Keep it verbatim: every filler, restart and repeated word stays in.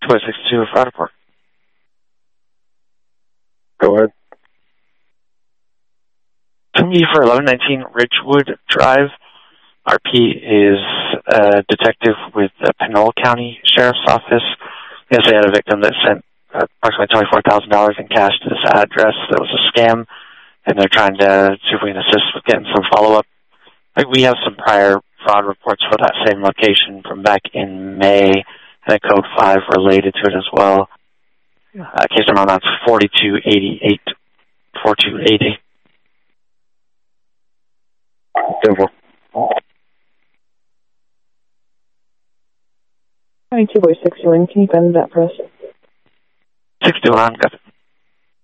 Four six two Fire Report. Go ahead. To me for eleven nineteen Ridgewood Drive. R P is a detective with the Pinole County Sheriff's Office. Yes, they had a victim that sent uh, approximately twenty-four thousand dollars in cash to this address. That was a scam, and they're trying to see if we can assist with getting some follow-up. Like, we have some prior fraud reports for that same location from back in May, and a code five related to it as well. Uh, case number on that's forty-two eighty-eight, forty-two eighty. Simple. twenty-two boy sixty-one, can you bend that for us? sixty-one, got it.